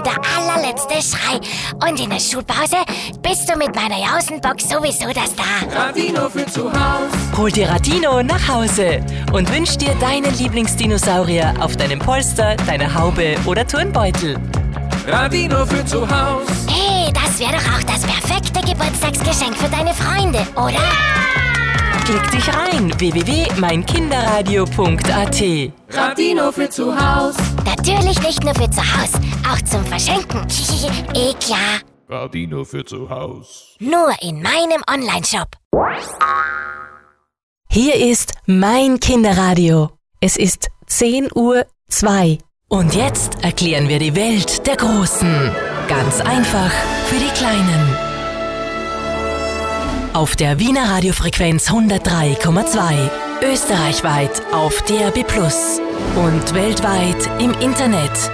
der allerletzte Schrei. Und in der Schulpause bist du mit meiner Jausenbox sowieso das da. Radino für zu Haus. Hol dir Radino nach Hause und wünsch dir deinen Lieblingsdinosaurier auf deinem Polster, deiner Haube oder Turnbeutel. Radino für zu Haus. Hey, das wäre doch auch das perfekte Geburtstagsgeschenk für deine Freunde, oder? Ja! Klick dich rein, www.meinkinderradio.at. Radino für zu Haus. Natürlich nicht nur für zu Hause, auch zum Verschenken. Klar. Radino für zu Haus. Nur in meinem Onlineshop. Hier ist Mein Kinderradio. Es ist 10:02 Uhr. Und jetzt erklären wir die Welt der Großen. Ganz einfach für die Kleinen. Auf der Wiener Radiofrequenz 103,2. Österreichweit auf DAB+ und weltweit im Internet.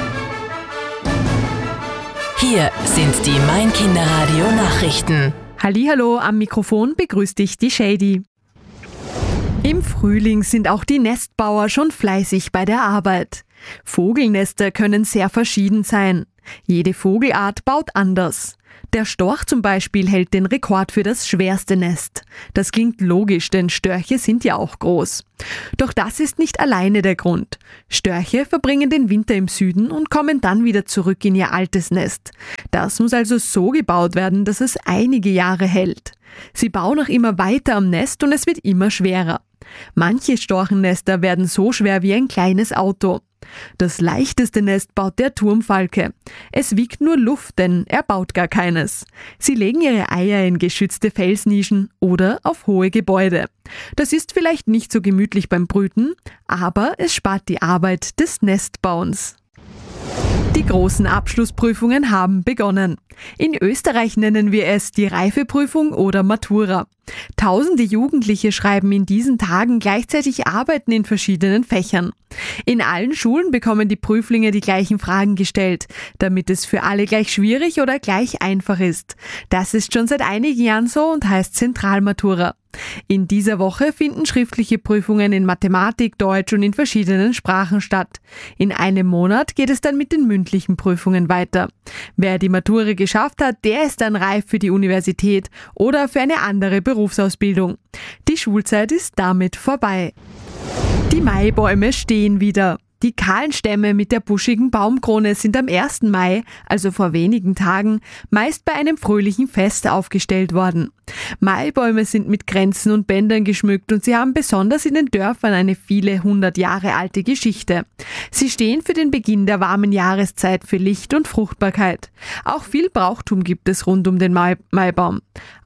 Hier sind die Mein Kinderradio Nachrichten. Hallihallo, am Mikrofon begrüßt dich die Shady. Im Frühling sind auch die Nestbauer schon fleißig bei der Arbeit. Vogelnester können sehr verschieden sein. Jede Vogelart baut anders. Der Storch zum Beispiel hält den Rekord für das schwerste Nest. Das klingt logisch, denn Störche sind ja auch groß. Doch das ist nicht alleine der Grund. Störche verbringen den Winter im Süden und kommen dann wieder zurück in ihr altes Nest. Das muss also so gebaut werden, dass es einige Jahre hält. Sie bauen auch immer weiter am Nest und es wird immer schwerer. Manche Storchennester werden so schwer wie ein kleines Auto. Das leichteste Nest baut der Turmfalke. Es wiegt nur Luft, denn er baut gar keines. Sie legen ihre Eier in geschützte Felsnischen oder auf hohe Gebäude. Das ist vielleicht nicht so gemütlich beim Brüten, aber es spart die Arbeit des Nestbauens. Die großen Abschlussprüfungen haben begonnen. In Österreich nennen wir es die Reifeprüfung oder Matura. Tausende Jugendliche schreiben in diesen Tagen gleichzeitig Arbeiten in verschiedenen Fächern. In allen Schulen bekommen die Prüflinge die gleichen Fragen gestellt, damit es für alle gleich schwierig oder gleich einfach ist. Das ist schon seit einigen Jahren so und heißt Zentralmatura. In dieser Woche finden schriftliche Prüfungen in Mathematik, Deutsch und in verschiedenen Sprachen statt. In einem Monat geht es dann mit den mündlichen Prüfungen weiter. Wer die Matura geschafft hat, der ist dann reif für die Universität oder für eine andere Berufsausbildung. Die Schulzeit ist damit vorbei. Die Maibäume stehen wieder. Die kahlen Stämme mit der buschigen Baumkrone sind am 1. Mai, also vor wenigen Tagen, meist bei einem fröhlichen Fest aufgestellt worden. Maibäume sind mit Kränzen und Bändern geschmückt und sie haben besonders in den Dörfern eine viele 100 Jahre alte Geschichte. Sie stehen für den Beginn der warmen Jahreszeit, für Licht und Fruchtbarkeit. Auch viel Brauchtum gibt es rund um den Maibaum.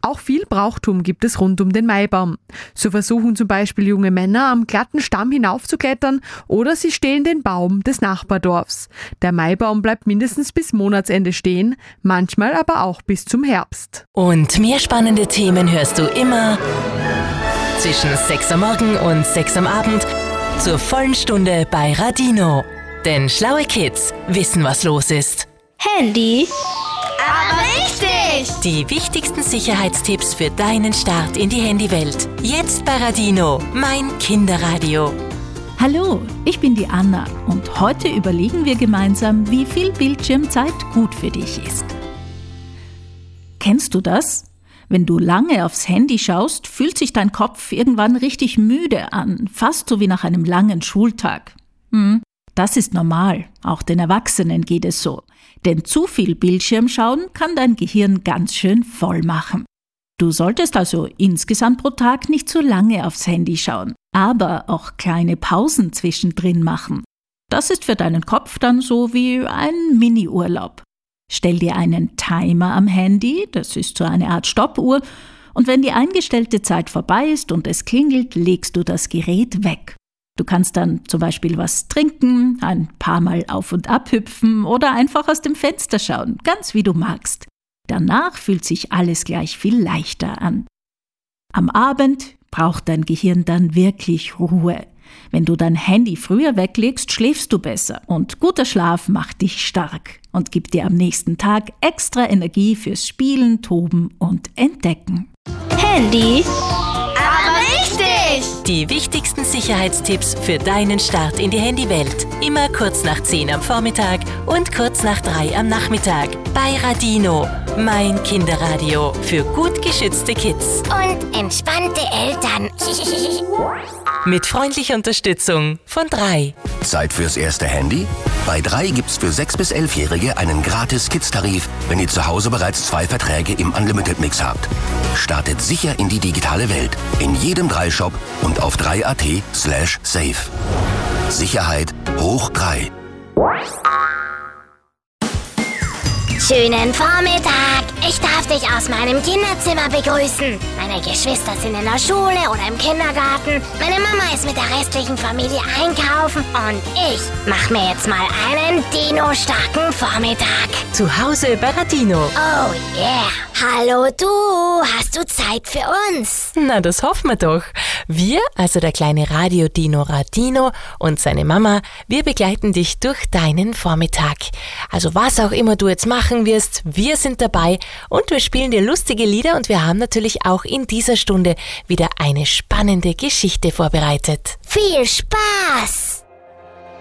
So versuchen zum Beispiel junge Männer am glatten Stamm hinaufzuklettern oder sie stehlen den Baum des Nachbardorfs. Der Maibaum bleibt mindestens bis Monatsende stehen, manchmal aber auch bis zum Herbst. Und mehr spannende Themen hörst du immer zwischen 6 am Morgen und 6 am Abend zur vollen Stunde bei Radino. Denn schlaue Kids wissen, was los ist. Handy? Aber richtig! Die wichtigsten Sicherheitstipps für deinen Start in die Handywelt. Jetzt bei Radino, mein Kinderradio. Hallo, ich bin die Anna und heute überlegen wir gemeinsam, wie viel Bildschirmzeit gut für dich ist. Kennst du das? Wenn du lange aufs Handy schaust, fühlt sich dein Kopf irgendwann richtig müde an, fast so wie nach einem langen Schultag. Das ist normal, auch den Erwachsenen geht es so. Denn zu viel Bildschirmschauen kann dein Gehirn ganz schön voll machen. Du solltest also insgesamt pro Tag nicht zu lange aufs Handy schauen, aber auch kleine Pausen zwischendrin machen. Das ist für deinen Kopf dann so wie ein Mini-Urlaub. Stell dir einen Timer am Handy, das ist so eine Art Stoppuhr, und wenn die eingestellte Zeit vorbei ist und es klingelt, legst du das Gerät weg. Du kannst dann zum Beispiel was trinken, ein paar Mal auf und ab hüpfen oder einfach aus dem Fenster schauen, ganz wie du magst. Danach fühlt sich alles gleich viel leichter an. Am Abend braucht dein Gehirn dann wirklich Ruhe. Wenn du dein Handy früher weglegst, schläfst du besser und guter Schlaf macht dich stark und gibt dir am nächsten Tag extra Energie fürs Spielen, Toben und Entdecken. Handy? Aber richtig! Die wichtigsten Sicherheitstipps für deinen Start in die Handywelt. Immer kurz nach 10 am Vormittag und kurz nach 3 am Nachmittag. Bei Radino, mein Kinderradio für gut geschützte Kids. Und entspannte Eltern. Mit freundlicher Unterstützung von 3. Zeit fürs erste Handy? Bei 3 gibt's für 6- bis 11-Jährige einen gratis Kids-Tarif, wenn ihr zu Hause bereits 2 Verträge im Unlimited-Mix habt. Startet sicher in die digitale Welt. In jedem 3-Shop und auf 3.at/safe. Sicherheit hoch 3. Schönen Vormittag. Ich darf dich aus meinem Kinderzimmer begrüßen. Meine Geschwister sind in der Schule oder im Kindergarten. Meine Mama ist mit der restlichen Familie einkaufen. Und ich mache mir jetzt mal einen Dino-starken Vormittag. Zu Hause bei Radino. Oh yeah. Hallo du, hast du Zeit für uns? Na, das hoffen wir doch. Wir, also der kleine Radio-Dino Radino und seine Mama, wir begleiten dich durch deinen Vormittag. Also was auch immer du jetzt machen wirst, wir sind dabei und wir spielen dir lustige Lieder und wir haben natürlich auch in dieser Stunde wieder eine spannende Geschichte vorbereitet. Viel Spaß!